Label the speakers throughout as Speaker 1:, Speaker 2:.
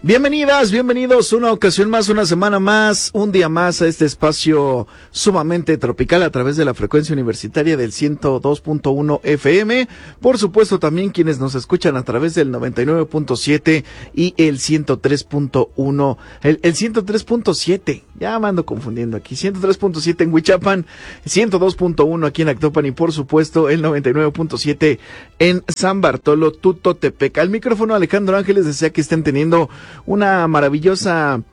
Speaker 1: Bienvenidas, bienvenidos una ocasión más, una semana más, un día más a este espacio sumamente tropical a través de la frecuencia universitaria del 102.1 FM. Por supuesto también quienes nos escuchan a través del 99.7 y el 103.1, el 103.7, ya me ando confundiendo aquí, 103.7 en Huichapan, 102.1 aquí en Actopan y por supuesto el 99.7 en San Bartolo, Tutotepec. Al micrófono Alejandro Ángeles, desea que estén teniendo una maravillosa,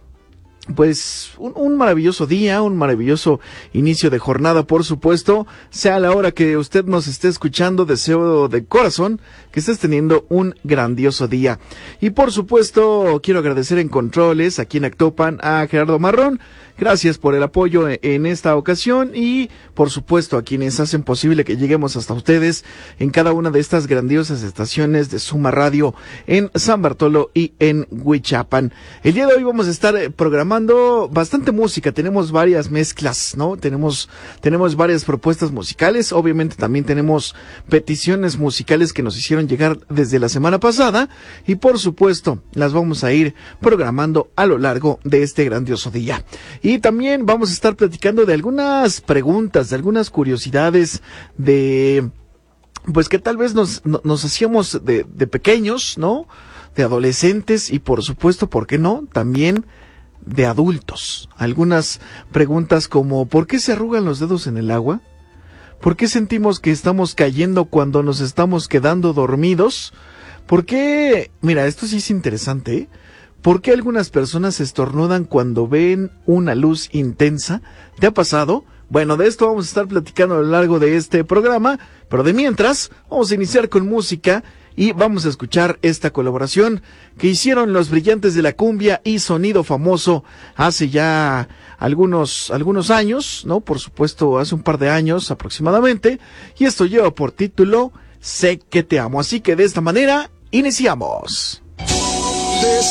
Speaker 1: pues, un maravilloso día, un maravilloso inicio de jornada, por supuesto, sea la hora que usted nos esté escuchando, deseo de corazón que estés teniendo un grandioso día. Y por supuesto, quiero agradecer en controles aquí en Actopan a Gerardo Marrón. Gracias por el apoyo en esta ocasión y, por supuesto, a quienes hacen posible que lleguemos hasta ustedes en cada una de estas grandiosas estaciones de Suma Radio en San Bartolo y en Huichapan. El día de hoy vamos a estar programando bastante música, tenemos varias mezclas, ¿no? Tenemos varias propuestas musicales, obviamente también tenemos peticiones musicales que nos hicieron llegar desde la semana pasada y, por supuesto, las vamos a ir programando a lo largo de este grandioso día. Y también vamos a estar platicando de algunas preguntas, de algunas curiosidades de, pues que tal vez nos hacíamos de pequeños, ¿no? De adolescentes y por supuesto, ¿por qué no? También de adultos. Algunas preguntas como, ¿por qué se arrugan los dedos en el agua? ¿Por qué sentimos que estamos cayendo cuando nos estamos quedando dormidos? ¿Por qué? Mira, esto sí es interesante, ¿eh? ¿Por qué algunas personas estornudan cuando ven una luz intensa? ¿Te ha pasado? Bueno, de esto vamos a estar platicando a lo largo de este programa, pero de mientras, vamos a iniciar con música y vamos a escuchar esta colaboración que hicieron los Brillantes de la Cumbia y Sonido Famoso hace ya algunos años, ¿no? Por supuesto, hace un par de años aproximadamente, y esto lleva por título Sé que te amo. Así que de esta manera, iniciamos.